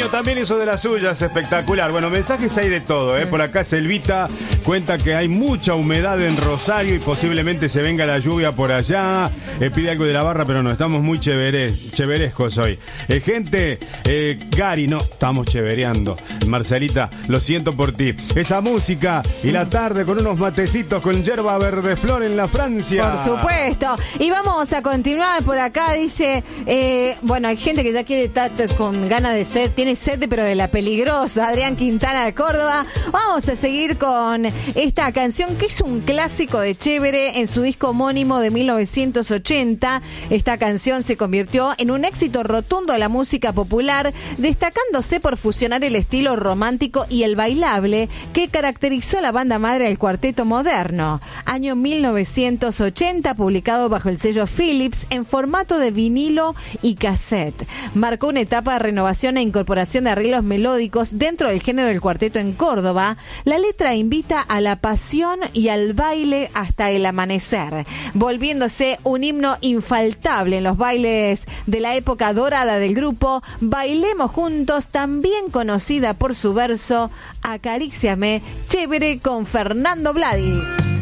Porteño también hizo de las suyas, espectacular. Bueno, mensajes hay de todo, ¿eh? Por acá Selvita cuenta que hay mucha humedad en Rosario y posiblemente se venga la lluvia por allá. Pide algo de la barra, pero no, estamos muy cheverescos hoy. Gente, Gary, no, estamos chevereando. Marcelita, lo siento por ti. Esa música y la tarde con unos matecitos con yerba verde flor en la Francia. Por supuesto. Y vamos a continuar por acá, dice, bueno, hay gente que ya quiere estar con ganas de sed, tiene sed pero de la peligrosa, Adrián Quintana de Córdoba. Vamos a seguir con esta canción que es un clásico de Chévere en su disco homónimo de 1980. Esta canción se convirtió en un éxito rotundo de la música popular, destacándose por fusionar el estilo romántico y el bailable que caracterizó a la banda madre del cuarteto moderno. Año 1980, publicado bajo el sello Philips en formato de vinilo y cassette. Marcó una etapa de renovación e incorporación de arreglos melódicos dentro del género del cuarteto en Córdoba. La letra invita a la pasión y al baile hasta el amanecer, volviéndose un himno infaltable en los bailes de la época dorada del grupo. Bailemos juntos, también conocida por su verso Acaríciame, Chévere con Fernando Vladis.